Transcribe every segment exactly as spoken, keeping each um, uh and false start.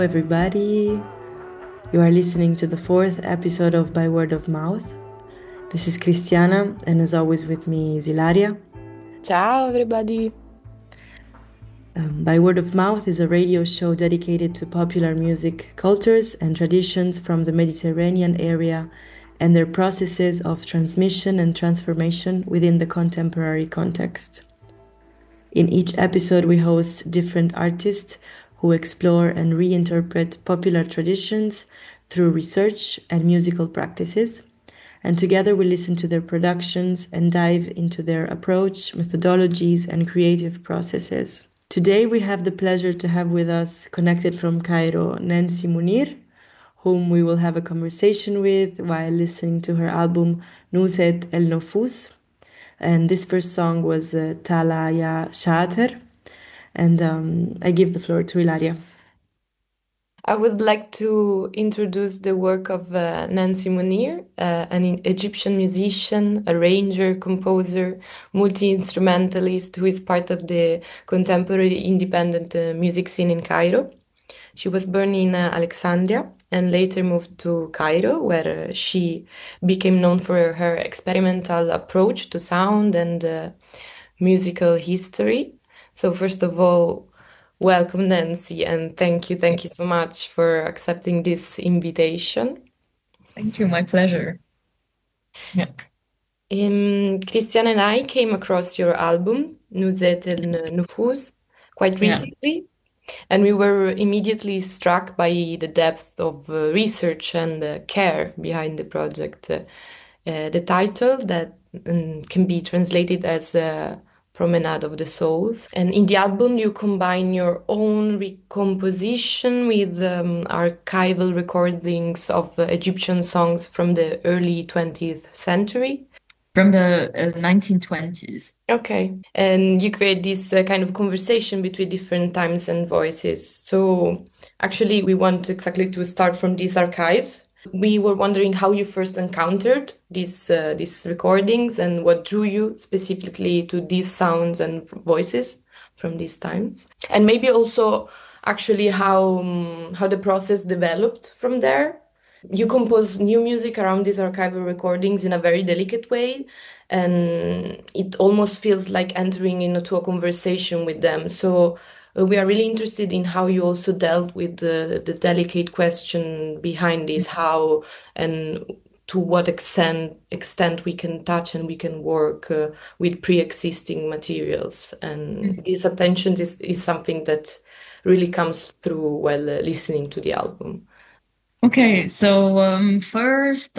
Everybody. You are listening to the fourth episode of By Word of Mouth. This is Cristiana, and as always with me is Ilaria. Ciao, everybody. Um, By Word of Mouth is a radio show dedicated to popular music cultures and traditions from the Mediterranean area and their processes of transmission and transformation within the contemporary context. In each episode, we host different artists who explore and reinterpret popular traditions through research and musical practices. And together we listen to their productions and dive into their approach, methodologies, and creative processes. Today we have the pleasure to have with us, connected from Cairo, Nancy Munir, whom we will have a conversation with while listening to her album Nuzet El Nofus. And this first song was uh, Tala Ya Shater. And um, I give the floor to Ilaria. I would like to introduce the work of uh, Nancy Munir, uh, an Egyptian musician, arranger, composer, multi-instrumentalist who is part of the contemporary independent uh, music scene in Cairo. She was born in uh, Alexandria and later moved to Cairo, where uh, she became known for her experimental approach to sound and uh, musical history. So, first of all, welcome, Nancy, and thank you, thank you so much for accepting this invitation. Thank you, my pleasure. Yeah. Um, Christian and I came across your album, Nuzet el Nufus, quite Yeah. recently, and we were immediately struck by the depth of uh, research and uh, care behind the project. Uh, uh, the title that um, can be translated as uh, Promenade of the Souls. And in the album, you combine your own recomposition with um, archival recordings of uh, Egyptian songs from the early twentieth century. From the uh, nineteen twenties. Okay. And you create this uh, kind of conversation between different times and voices. So actually, we want exactly to start from these archives. We were wondering how you first encountered these uh, these recordings and what drew you specifically to these sounds and voices from these times, and maybe also actually how um, how the process developed from there. You compose new music around these archival recordings in a very delicate way, and it almost feels like entering into a conversation with them. So uh, we are really interested in how you also dealt with the, the delicate question behind this, how and to what extent extent we can touch and we can work uh, with pre-existing materials. And Mm. this attention is, is something that really comes through while uh, listening to the album. Okay, so um, first,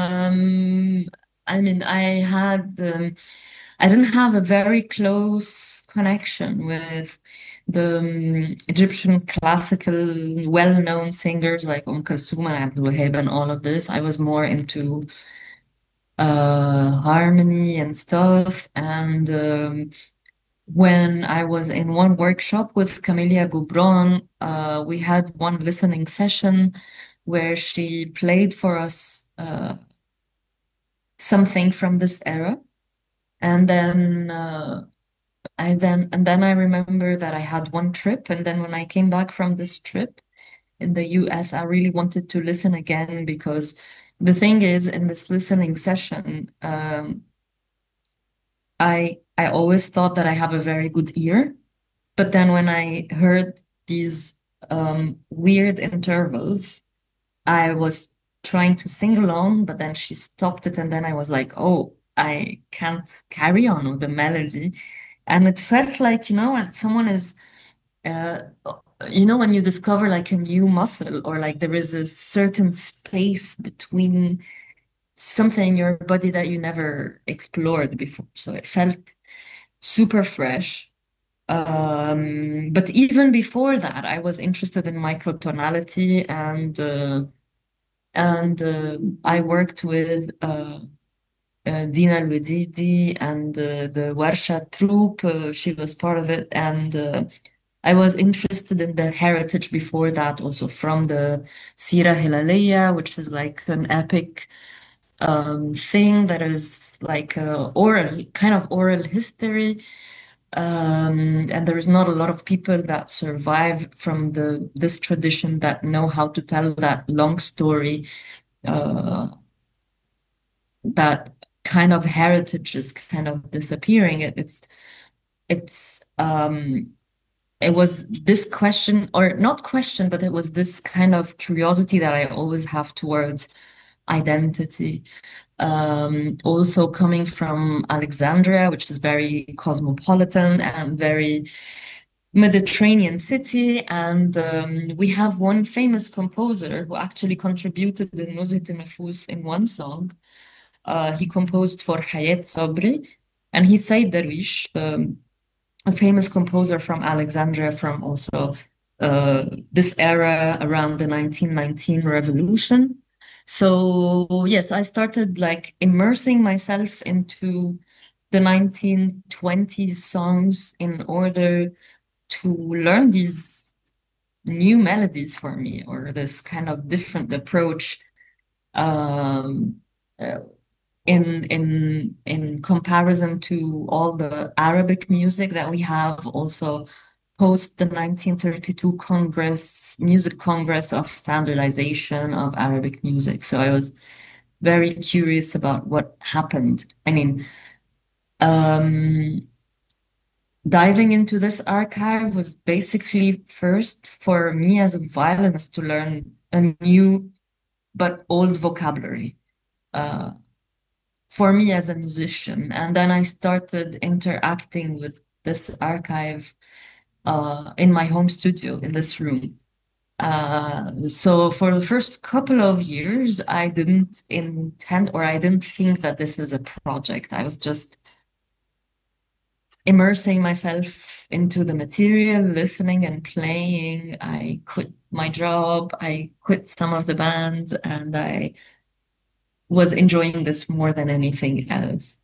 um, I mean, I had, um, I didn't have a very close connection with the um, Egyptian classical, well-known singers like Umm Kulthum and Abdul Wahab and all of this. I was more into uh, harmony and stuff, and um, when I was in one workshop with Camelia Gubron, uh, we had one listening session where she played for us uh, something from this era. And then uh, I then and then I remember that I had one trip, and then when I came back from this trip in the U S, I really wanted to listen again because the thing is, in this listening session, um, I I always thought that I have a very good ear. But then when I heard these um, weird intervals, I was trying to sing along, but then she stopped it, and then I was like, oh, I can't carry on with the melody. And it felt like, you know, when someone is, uh, you know, when you discover like a new muscle or like there is a certain space between something in your body that you never explored before. So it felt super fresh. Um, but even before that, I was interested in microtonality and uh, and uh, I worked with uh, uh, Dina Ludidi and uh, the Warsha troupe. Uh, she was part of it, and uh, I was interested in the heritage before that, also from the Sira Hilaliya, which is like an epic um, thing that is like uh, oral, kind of oral history. Um, and there is not a lot of people that survive from the this tradition that know how to tell that long story. Uh, that kind of heritage is kind of disappearing. It, it's it's um, it was this question, or not question, but it was this kind of curiosity that I always have towards identity. Um, also coming from Alexandria, which is very cosmopolitan and very Mediterranean city. And um, we have one famous composer who actually contributed the Nuzhat Nufus in one song. Uh, he composed for Hayat Sabri, and he Said Darwish, um, a famous composer from Alexandria, from also uh, this era around the nineteen nineteen revolution. So yes, I started like immersing myself into the nineteen twenties songs in order to learn these new melodies for me, or this kind of different approach um, uh, in in in comparison to all the Arabic music that we have also post the nineteen thirty-two Congress, Music Congress of Standardization of Arabic Music. So I was very curious about what happened. I mean, um, diving into this archive was basically first for me as a violinist to learn a new but old vocabulary. Uh, for me as a musician. And then I started interacting with this archive uh, in my home studio in this room. Uh, so for the first couple of years, I didn't intend, or I didn't think that this is a project. I was just immersing myself into the material, listening and playing. I quit my job, I quit some of the bands, and I was enjoying this more than anything else.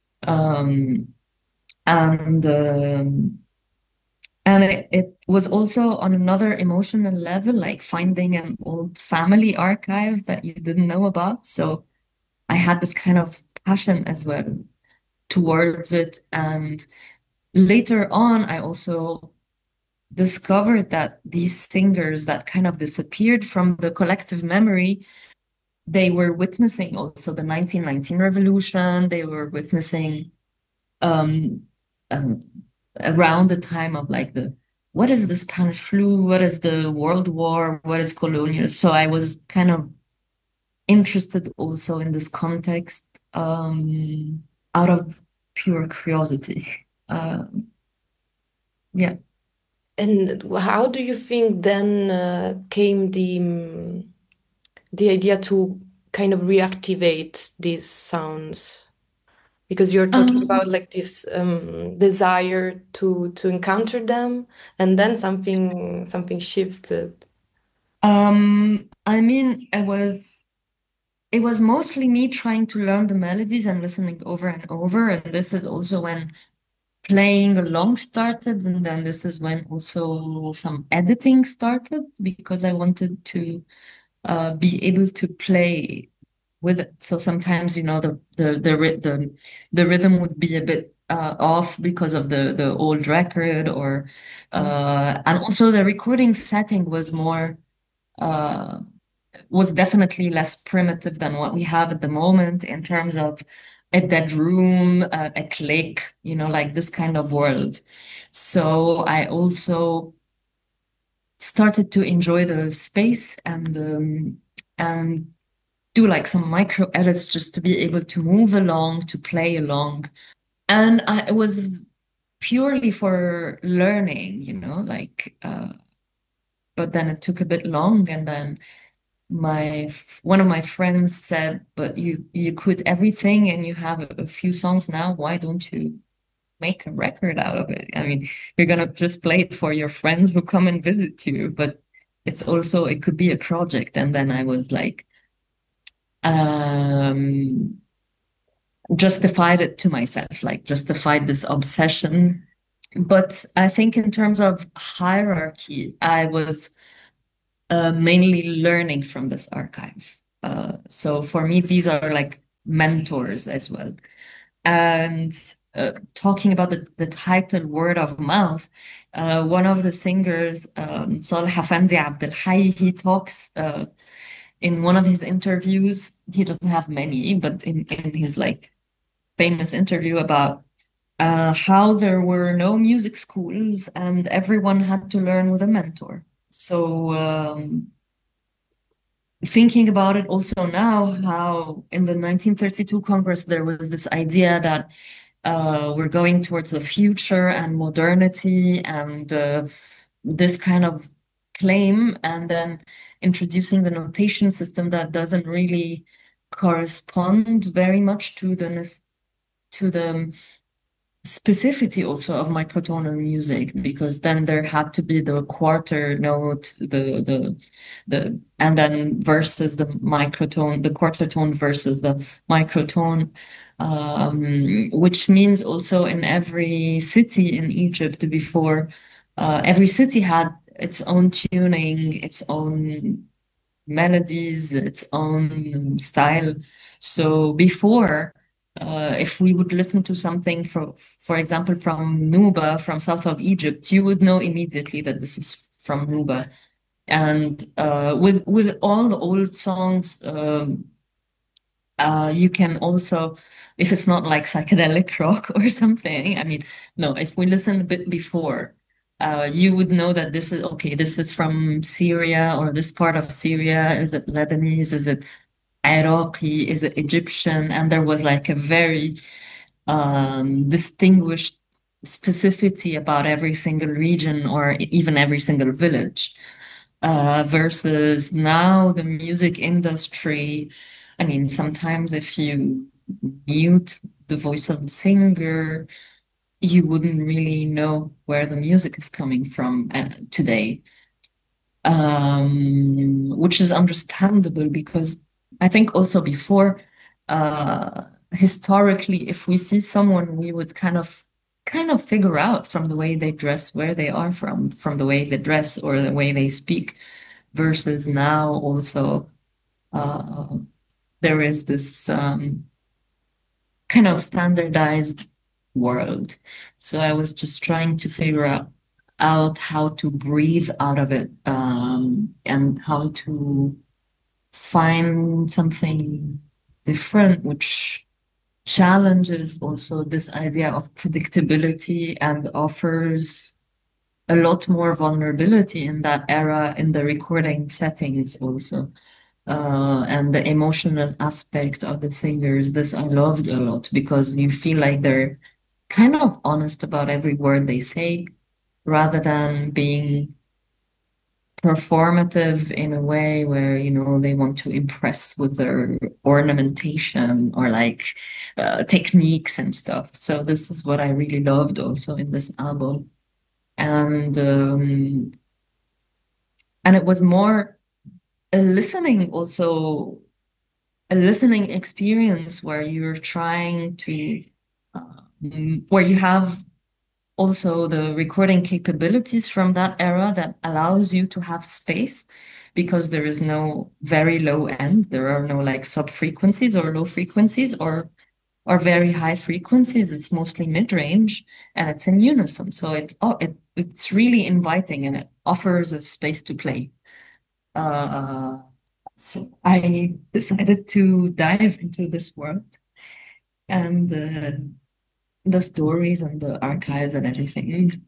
Um, and um, and it, it was also on another emotional level, like finding an old family archive that you didn't know about. So I had this kind of passion as well towards it. And later on, I also discovered that these singers that kind of disappeared from the collective memory, they were witnessing also the nineteen nineteen revolution. They were witnessing um, um, around the time of like the what is the Spanish flu, what is the World War, what is colonial. So I was kind of interested also in this context um, out of pure curiosity. Uh, yeah. And how do you think then uh, came the mm, the idea to kind of reactivate these sounds? Because you're talking Um, about like this um, desire to to encounter them, and then something something shifted. um, I mean, I was it was mostly me trying to learn the melodies and listening over and over. And this is also when playing along started. And then this is when also some editing started because I wanted to uh, be able to play with it. So sometimes, you know, the the the ry- the, the rhythm would be a bit uh, off because of the the old record, or uh, and also the recording setting was more uh, was definitely less primitive than what we have at the moment in terms of a dead room, uh, a click, you know, like this kind of world. So I also started to enjoy the space and um, and do like some micro edits just to be able to move along, to play along. And I, it was purely for learning, you know, like, uh, but then it took a bit long. And then my one of my friends said, "But you you quit everything and you have a, a few songs now. Why don't you make a record out of it? I mean, you're gonna just play it for your friends who come and visit you, but it's also it could be a project." And then I was like, um, justified it to myself, like justified this obsession. But I think in terms of hierarchy, I was uh, mainly learning from this archive. Uh, so for me, these are like mentors as well. And uh, talking about the, the title Word of Mouth, uh, one of the singers, um, Saleh Afendi Abdel Hayy, he talks uh, in one of his interviews. He doesn't have many, but in, in his like famous interview about uh, how there were no music schools and everyone had to learn with a mentor. So um, thinking about it also now, how in the nineteen thirty-two Congress there was this idea that uh, we're going towards the future and modernity and uh, this kind of claim, and then introducing the notation system that doesn't really correspond very much to the to the specificity also of microtonal music, because then there had to be the quarter note, the the the and then versus the microtone, the quarter tone versus the microtone, um, which means also in every city in Egypt before, uh, every city had its own tuning, its own melodies, its own style. So before, uh, if we would listen to something, for for example, from Nuba, from south of Egypt, you would know immediately that this is from Nuba. And uh, with with all the old songs, um, uh, you can also, if it's not like psychedelic rock or something, I mean, no, if we listen a bit before, uh, you would know that this is okay, this is from Syria, or this part of Syria. Is it Lebanese? Is it Iraqi? Is it Egyptian? And there was like a very um, distinguished specificity about every single region or even every single village. Uh, versus now the music industry, I mean, sometimes if you mute the voice of the singer, you wouldn't really know where the music is coming from uh, today, um, which is understandable because I think also before, uh, historically, if we see someone, we would kind of kind of figure out from the way they dress where they are from, from the way they dress or the way they speak, versus now also uh, there is this um, kind of standardized world. So I was just trying to figure out out how to breathe out of it, um, and how to find something different, which challenges also this idea of predictability and offers a lot more vulnerability in that era in the recording settings also. Uh, and the emotional aspect of the singers, this I loved a lot because you feel like they're kind of honest about every word they say rather than being performative in a way where, you know, they want to impress with their ornamentation or like uh, techniques and stuff. So this is what I really loved also in this album. And um, and it was more a listening also a listening experience where you're trying to uh, where you have also the recording capabilities from that era that allows you to have space because there is no very low end. There are no like sub frequencies or low frequencies or or very high frequencies. It's mostly mid range and it's in unison. So it oh it it's really inviting and it offers a space to play. Uh, so I decided to dive into this world and uh, the stories and the archives and everything.